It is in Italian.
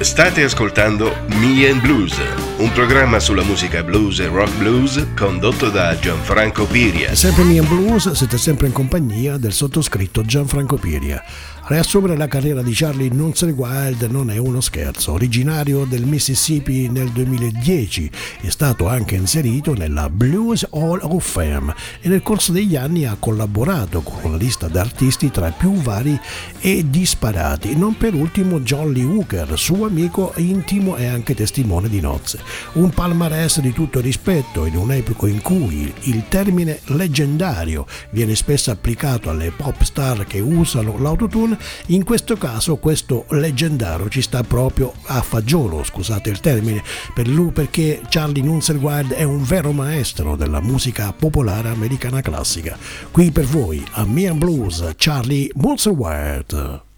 State ascoltando Me and Blues, un programma sulla musica blues e rock blues condotto da Gianfranco Piria. Sempre Me and Blues, siete sempre in compagnia del sottoscritto Gianfranco Piria. Riassumere la carriera di Charlie Nunzio Wild non è uno scherzo. Originario del Mississippi nel 2010, è stato anche inserito nella Blues Hall of Fame e nel corso degli anni ha collaborato con una lista di artisti tra i più vari e disparati, non per ultimo John Lee Hooker, suo amico intimo e anche testimone di nozze. Un palmarès di tutto rispetto in un'epoca in cui il termine leggendario viene spesso applicato alle pop star che usano l'autotune. In questo caso questo leggendario ci sta proprio a fagiolo, scusate il termine, per lui, perché Charlie Nunzio Wild è un vero maestro della musica popolare americana classica. Qui per voi a Me and Blues, Charlie Nunzio Wild.